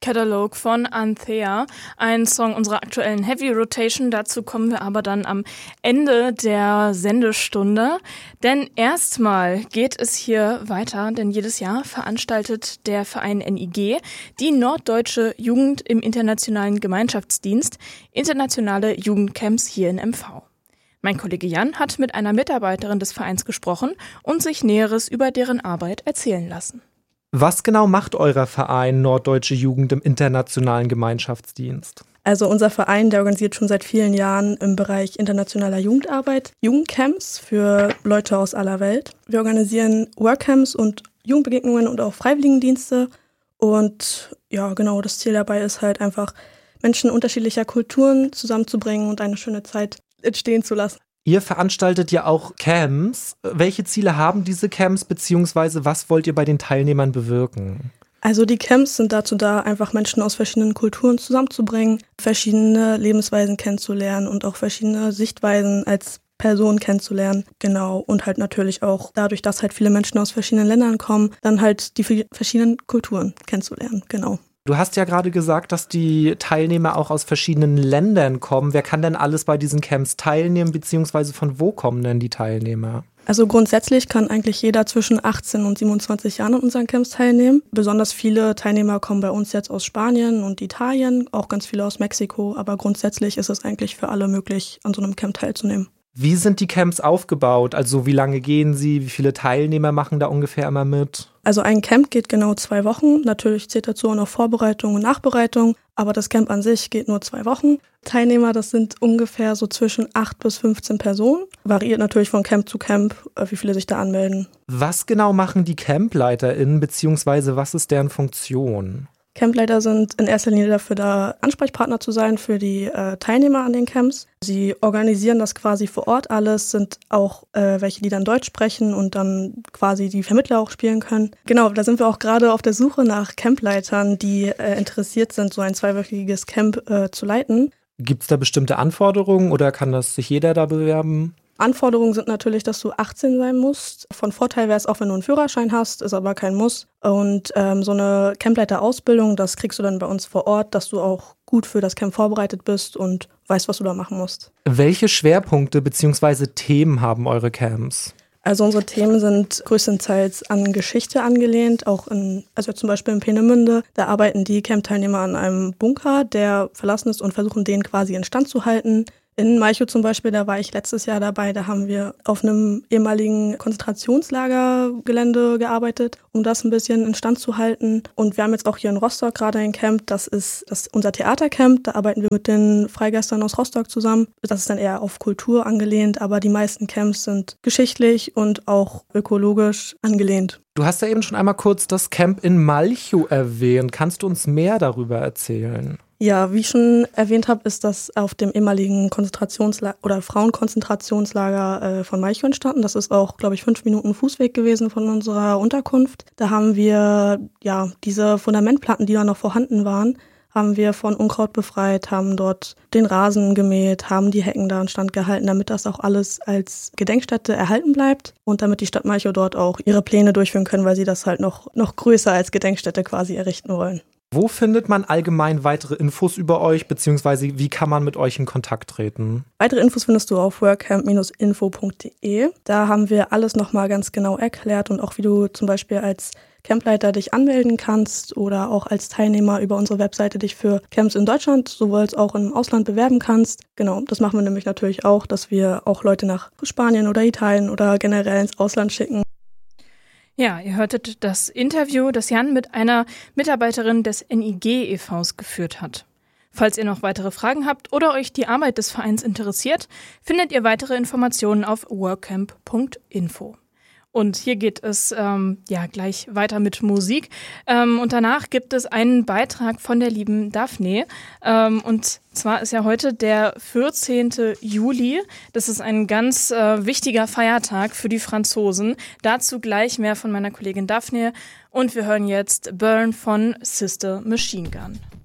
Catalog von Anthea, ein Song unserer aktuellen Heavy Rotation. Dazu kommen wir aber dann am Ende der Sendestunde. Denn erstmal geht es hier weiter, denn jedes Jahr veranstaltet der Verein NIG die Norddeutsche Jugend im Internationalen Gemeinschaftsdienst internationale Jugendcamps hier in MV. Mein Kollege Jan hat mit einer Mitarbeiterin des Vereins gesprochen und sich Näheres über deren Arbeit erzählen lassen. Was genau macht euer Verein Norddeutsche Jugend im Internationalen Gemeinschaftsdienst? Also unser Verein, der organisiert schon seit vielen Jahren im Bereich internationaler Jugendarbeit Jugendcamps für Leute aus aller Welt. Wir organisieren Workcamps und Jugendbegegnungen und auch Freiwilligendienste. Und ja, genau, das Ziel dabei ist halt einfach, Menschen unterschiedlicher Kulturen zusammenzubringen und eine schöne Zeit entstehen zu lassen. Ihr veranstaltet ja auch Camps. Welche Ziele haben diese Camps, beziehungsweise was wollt ihr bei den Teilnehmern bewirken? Also die Camps sind dazu da, einfach Menschen aus verschiedenen Kulturen zusammenzubringen, verschiedene Lebensweisen kennenzulernen und auch verschiedene Sichtweisen als Person kennenzulernen. Genau, und halt natürlich auch dadurch, dass halt viele Menschen aus verschiedenen Ländern kommen, dann halt die verschiedenen Kulturen kennenzulernen, genau. Du hast ja gerade gesagt, dass die Teilnehmer auch aus verschiedenen Ländern kommen. Wer kann denn alles bei diesen Camps teilnehmen, beziehungsweise von wo kommen denn die Teilnehmer? Also grundsätzlich kann eigentlich jeder zwischen 18 und 27 Jahren an unseren Camps teilnehmen. Besonders viele Teilnehmer kommen bei uns jetzt aus Spanien und Italien, auch ganz viele aus Mexiko. Aber grundsätzlich ist es eigentlich für alle möglich, an so einem Camp teilzunehmen. Wie sind die Camps aufgebaut? Also wie lange gehen sie? Wie viele Teilnehmer machen da ungefähr immer mit? Also ein Camp geht genau 2 Wochen. Natürlich zählt dazu auch noch Vorbereitung und Nachbereitung. Aber das Camp an sich geht nur 2 Wochen. Teilnehmer, das sind ungefähr so zwischen 8 bis 15 Personen. Variiert natürlich von Camp zu Camp, wie viele sich da anmelden. Was genau machen die CampleiterInnen, beziehungsweise was ist deren Funktion? Campleiter sind in erster Linie dafür da, Ansprechpartner zu sein für die Teilnehmer an den Camps. Sie organisieren das quasi vor Ort alles, sind auch welche, die dann Deutsch sprechen und dann quasi die Vermittler auch spielen können. Genau, da sind wir auch gerade auf der Suche nach Campleitern, die interessiert sind, so ein 2-wöchiges Camp zu leiten. Gibt es da bestimmte Anforderungen oder kann das sich jeder da bewerben? Anforderungen sind natürlich, dass du 18 sein musst. Von Vorteil wäre es auch, wenn du einen Führerschein hast, ist aber kein Muss. Und so eine Campleiter-Ausbildung, das kriegst du dann bei uns vor Ort, dass du auch gut für das Camp vorbereitet bist und weißt, was du da machen musst. Welche Schwerpunkte bzw. Themen haben eure Camps? Also unsere Themen sind größtenteils an Geschichte angelehnt, auch also zum Beispiel in Peenemünde, da arbeiten die Camp-Teilnehmer an einem Bunker, der verlassen ist und versuchen, den quasi instand zu halten. In Malchow zum Beispiel, da war ich letztes Jahr dabei, da haben wir auf einem ehemaligen Konzentrationslagergelände gearbeitet, um das ein bisschen instand zu halten. Und wir haben jetzt auch hier in Rostock gerade ein Camp, das ist unser Theatercamp, da arbeiten wir mit den Freigeistern aus Rostock zusammen. Das ist dann eher auf Kultur angelehnt, aber die meisten Camps sind geschichtlich und auch ökologisch angelehnt. Du hast ja eben schon einmal kurz das Camp in Malchow erwähnt. Kannst du uns mehr darüber erzählen? Ja, wie ich schon erwähnt habe, ist das auf dem ehemaligen Frauenkonzentrationslager von Malchow entstanden. Das ist auch, glaube ich, 5 Minuten Fußweg gewesen von unserer Unterkunft. Da haben wir ja diese Fundamentplatten, die da noch vorhanden waren, haben wir von Unkraut befreit, haben dort den Rasen gemäht, haben die Hecken da instand gehalten, damit das auch alles als Gedenkstätte erhalten bleibt und damit die Stadt Malchow dort auch ihre Pläne durchführen können, weil sie das halt noch größer als Gedenkstätte quasi errichten wollen. Wo findet man allgemein weitere Infos über euch, beziehungsweise wie kann man mit euch in Kontakt treten? Weitere Infos findest du auf workcamp-info.de. Da haben wir alles nochmal ganz genau erklärt und auch wie du zum Beispiel als Campleiter dich anmelden kannst oder auch als Teilnehmer über unsere Webseite dich für Camps in Deutschland sowohl als auch im Ausland bewerben kannst. Genau, das machen wir nämlich natürlich auch, dass wir auch Leute nach Spanien oder Italien oder generell ins Ausland schicken. Ja, ihr hörtet das Interview, das Jan mit einer Mitarbeiterin des NIG e.V.s geführt hat. Falls ihr noch weitere Fragen habt oder euch die Arbeit des Vereins interessiert, findet ihr weitere Informationen auf workcamp.info. Und hier geht es gleich weiter mit Musik. Und danach gibt es einen Beitrag von der lieben Daphne. Und zwar ist ja heute der 14. Juli. Das ist ein ganz wichtiger Feiertag für die Franzosen. Dazu gleich mehr von meiner Kollegin Daphne. Und wir hören jetzt Burn von Sister Machine Gun.